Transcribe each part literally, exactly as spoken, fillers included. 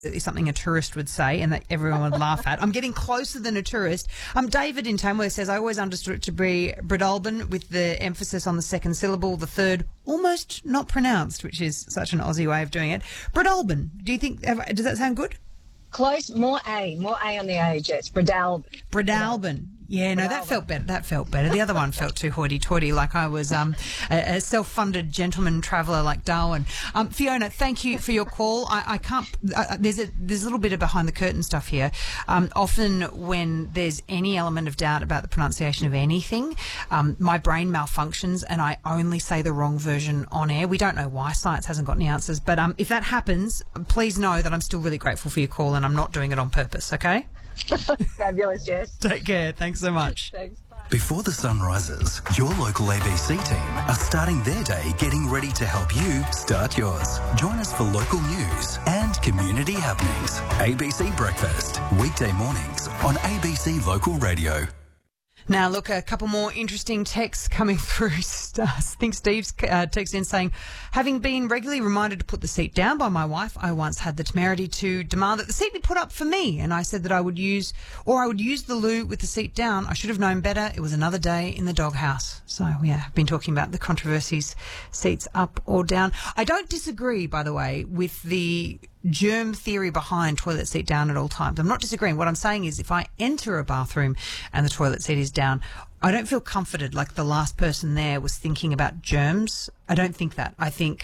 is something a tourist would say and that everyone would laugh at. I'm getting closer than a tourist. Um, David in Tamworth says, I always understood it to be Bredalben with the emphasis on the second syllable, the third almost not pronounced, which is such an Aussie way of doing it. Bredalben, do you think, does that sound good? Close, more A, more A on the A, Jess. Bredalben. Bredalben. Yeah, no, that felt better. That felt better. The other one felt too hoity-toity, like I was um, a, a self-funded gentleman traveller like Darwin. Um, Fiona, thank you for your call. I, I can't. Uh, there's a there's a little bit of behind-the-curtain stuff here. Um, often, when there's any element of doubt about the pronunciation of anything, um, my brain malfunctions and I only say the wrong version on air. We don't know why. Science hasn't got any answers. But um, if that happens, please know that I'm still really grateful for your call and I'm not doing it on purpose. Okay? Fabulous, Jess. Take care. Thanks so much. Thanks. Bye. Before the sun rises, your local A B C team are starting their day getting ready to help you start yours. Join us for local news and community happenings. A B C Breakfast, weekday mornings on A B C Local Radio. Now, look, a couple more interesting texts coming through. I think Steve's uh, texted in saying, having been regularly reminded to put the seat down by my wife, I once had the temerity to demand that the seat be put up for me. And I said that I would use, or I would use the loo with the seat down. I should have known better. It was another day in the doghouse. So, yeah, I've been talking about the controversies, seats up or down. I don't disagree, by the way, with the germ theory behind toilet seat down at all times. I'm not disagreeing. What I'm saying is if I enter a bathroom and the toilet seat is down, I don't feel comforted like the last person there was thinking about germs. I don't think that. I think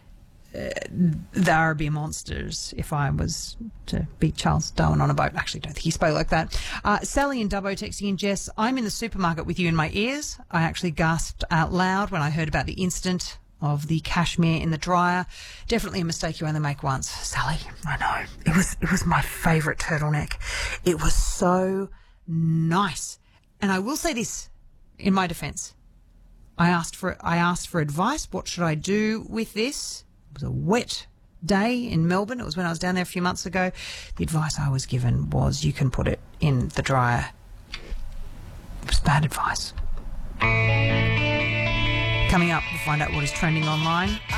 uh, there would be monsters if I was to beat Charles Darwin on a boat. Actually, I don't think he spoke like that. Uh, Sally in Dubbo texting in, Jess, I'm in the supermarket with you in my ears. I actually gasped out loud when I heard about the incident of the cashmere in the dryer. Definitely a mistake you only make once. Sally, I know. It was it was my favourite turtleneck. It was so nice. And I will say this in my defence. I asked for I asked for advice. What should I do with this? It was a wet day in Melbourne. It was when I was down there a few months ago. The advice I was given was you can put it in the dryer. It was bad advice. Coming up, we'll find out what is trending online.